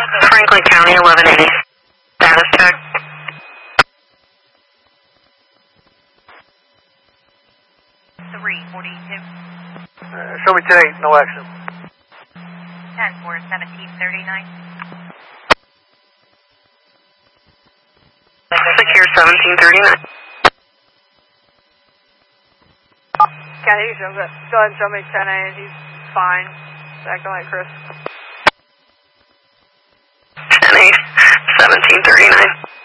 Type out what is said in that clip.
Franklin County, 1180. Status check. Show me 10-8, no action. 10 for 1739. Secure 1739. Yeah, he shows it. Go ahead and show me 10-8. He's fine. Acting like Chris. 10-8, 1739.